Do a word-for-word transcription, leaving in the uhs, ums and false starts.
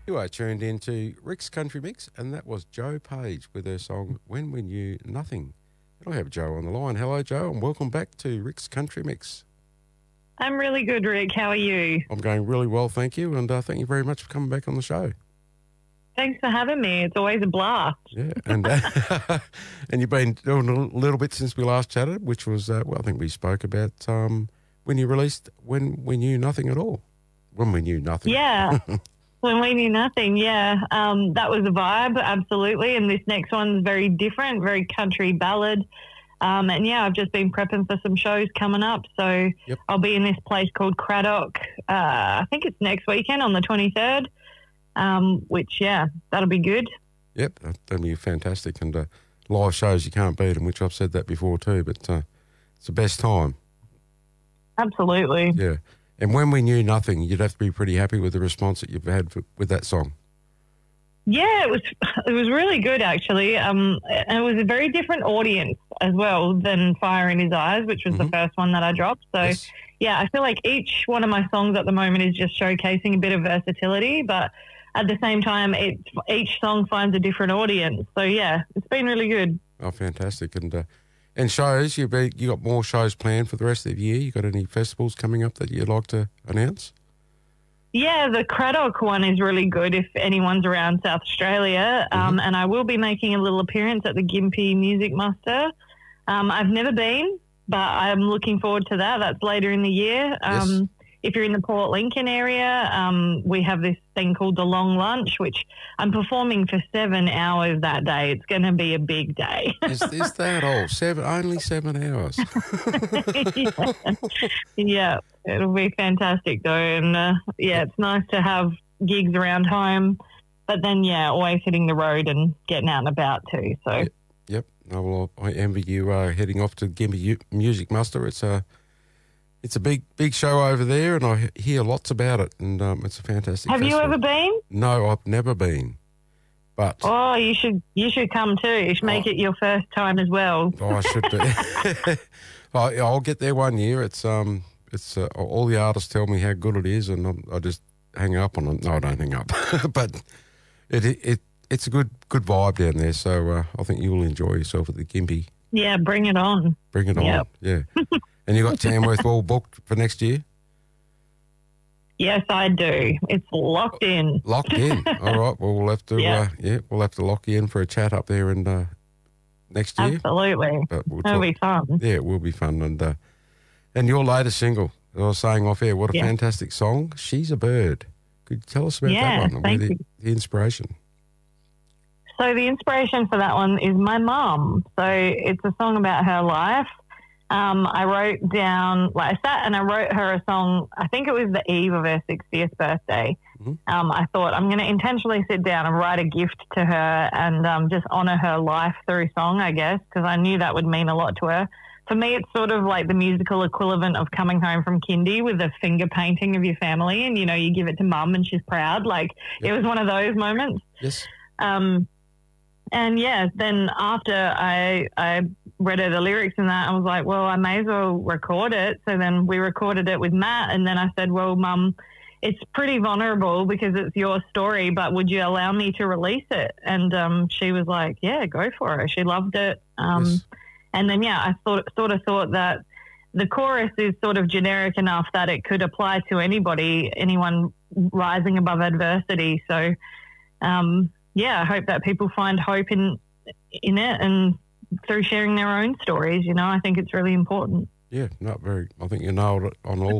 You are tuned into Rick's Country Mix, and that was Joe Page with her song When We Knew Nothing. And I have Joe on the line. Hello, Joe, and welcome back to Rick's Country Mix. I'm really good, Rick. How are you? I'm going really well, thank you, and uh, thank you very much for coming back on the show. Thanks for having me. It's always a blast. Yeah, and uh, and you've been doing a little bit since we last chatted, which was, uh, well, I think we spoke about um, when you released When We Knew Nothing at All. When We Knew Nothing. Yeah. When We Knew Nothing, yeah. Um, that was a vibe, absolutely. And this next one's very different, very country ballad. Um, and, yeah, I've just been prepping for some shows coming up. So yep. I'll be in this place called Craddock. Uh, I think it's next weekend on the twenty-third, um, which, yeah, that'll be good. Yep, that'll be fantastic. And uh, live shows, you can't beat them, which I've said that before too. But uh, it's the best time. Absolutely. Yeah. And When We Knew Nothing, you'd have to be pretty happy with the response that you've had for, with that song. Yeah, it was it was really good, actually. Um, and it was a very different audience as well than Fire in His Eyes, which was mm-hmm. the first one that I dropped. So, yes. yeah, I feel like each one of my songs at the moment is just showcasing a bit of versatility, but at the same time, it, each song finds a different audience. So, yeah, it's been really good. Oh, fantastic. And uh, and shows, you be you got more shows planned for the rest of the year? You got any festivals coming up that you'd like to announce? Yeah, the Craddock one is really good if anyone's around South Australia. Um, mm-hmm. And I will be making a little appearance at the Gympie Music Muster. Um, I've never been, but I'm looking forward to that. That's later in the year. Um, yes. If you're in the Port Lincoln area, um, we have this thing called the Long Lunch, which I'm performing for seven hours that day. It's going to be a big day. Is, is that all? Seven, only seven hours? yeah. yeah, it'll be fantastic though. And, uh, yeah, it's nice to have gigs around home. But then, yeah, always hitting the road and getting out and about too. So. Yep. yep. Oh, well, I envy you uh, heading off to Gympie Music Muster. It's a... It's a big, big show over there, and I hear lots about it, and um, it's a fantastic Have festival. you ever been? No, I've never been. But oh, you should you should come too. You should make oh, it your first time as well. Oh, I should do. I, I'll get there one year. It's um, it's uh, all the artists tell me how good it is, and I'm, I just hang up on it. No, I don't hang up, but it it it's a good good vibe down there. So uh, I think you'll enjoy yourself at the Gympie. Yeah, bring it on. Bring it yep. on. Yeah. And you got Tamworth all booked for next year? Yes, I do. It's locked in. Locked in. All right. Well, we'll have to. Yeah. Uh, yeah, we'll have to lock you in for a chat up there and uh, next year. Absolutely. But we'll It'll talk. be fun. Yeah, it will be fun. And uh, and your latest single, I was saying off air, what a yeah. fantastic song. She's a Bird. Could you tell us about yeah, that one? Thank the, you. the inspiration. So the inspiration for that one is my mum. So it's a song about her life. Um, I wrote down, like I sat and I wrote her a song, I think it was the eve of her sixtieth birthday. Mm-hmm. Um, I thought I'm going to intentionally sit down and write a gift to her and um, just honour her life through song, I guess, because I knew that would mean a lot to her. For me, it's sort of like the musical equivalent of coming home from kindy with a finger painting of your family and, you know, you give it to mum and she's proud. Like yep. It was one of those moments. Yes. Um, and, yeah, then after I I read her the lyrics and that, I was like, well, I may as well record it. So then we recorded it with Matt, and then I said, well, Mum, it's pretty vulnerable because it's your story, but would you allow me to release it? And um, she was like, yeah, go for it. She loved it. Um, yes. And then, yeah, I thought, sort of thought that the chorus is sort of generic enough that it could apply to anybody, anyone rising above adversity. So, um, yeah, I hope that people find hope in in it and through sharing their own stories. You know, I think it's really important. Yeah, not very. I think you nailed it on all